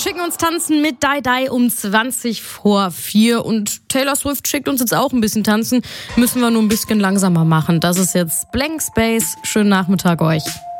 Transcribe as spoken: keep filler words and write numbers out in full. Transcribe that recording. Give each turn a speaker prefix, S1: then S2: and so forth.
S1: schicken uns tanzen mit Die Die um zwanzig vor vier. Und Taylor Swift schickt uns jetzt auch ein bisschen tanzen. Müssen wir nur ein bisschen langsamer machen. Das ist jetzt Blank Space. Schönen Nachmittag euch.